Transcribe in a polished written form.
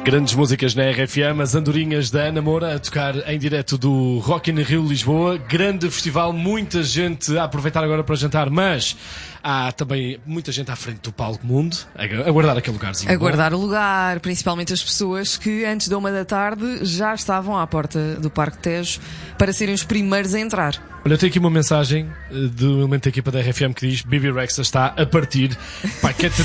Grandes músicas na RFM, as andorinhas da Ana Moura a tocar em direto do Rock in Rio Lisboa. Grande festival, muita gente a aproveitar agora para jantar, mas há também muita gente à frente do palco mundo a guardar aquele lugarzinho. A guardar o lugar, principalmente as pessoas que antes da 1h já estavam à porta do Parque Tejo para serem os primeiros a entrar. Olha, eu tenho aqui uma mensagem do elemento da equipa da RFM que diz: Bibi Rexa está a partir. Pá,